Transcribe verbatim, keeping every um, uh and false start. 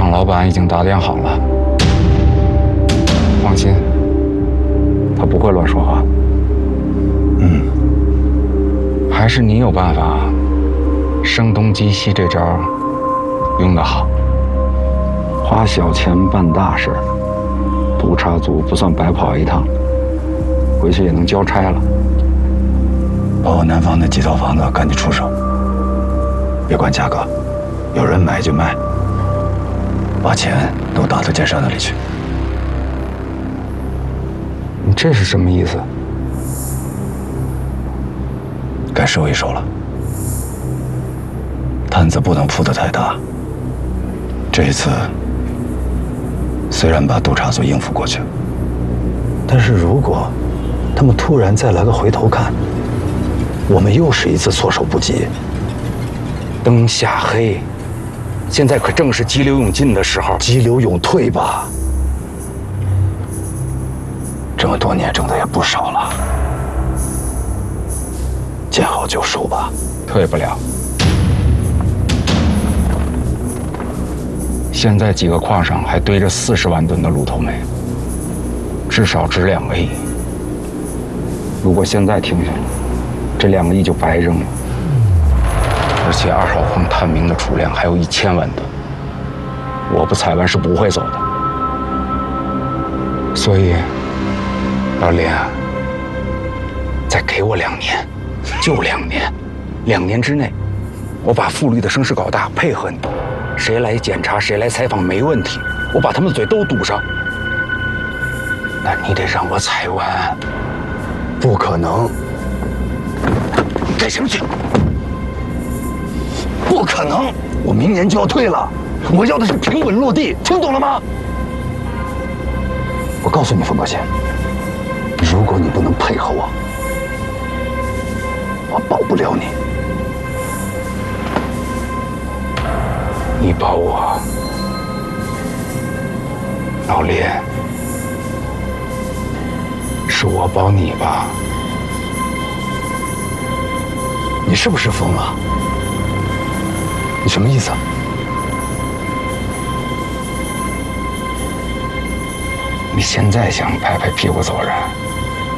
厂老板已经打点好了，放心，他不会乱说话。 嗯， 还是你有办法，声东击西这招用得好。花小钱办大事，督察组不算白跑一趟，回去也能交差了。 把我南方那几套房子赶紧出手，别管价格，有人买就卖，把钱都打到建设那里去。 你这是什么意思？ 该收一收了，摊子不能铺得太大。这一次虽然把督察组应付过去，但是如果他们突然再来个回头看，我们又是一次措手不及。 灯下黑，现在可正是急流勇进的时候。 急流勇退吧，这么多年挣的也不少了，见好就收吧。 退不了。现在几个矿上还堆着四十万吨的卤头煤，至少值两个亿。如果现在停下了，这两个亿就白扔了。而且二号矿探明的储量还有一千万吨，我不采完是不会走的。所以，老林啊，再给我两年，就两年，两年之内，我把富律的声势搞大，配合你，谁来检查，谁来采访没问题，我把他们的嘴都堵上。那你得让我采完。 不可能！ 你干什么去？ 不可能！我明年就要退了，我要的是平稳落地，听懂了吗？我告诉你，冯德贤，如果你不能配合我，我保不了你。 你保我，老林，是我保你吧？ 你是不是疯了？你什么意思啊？ 你现在想拍拍屁股走人？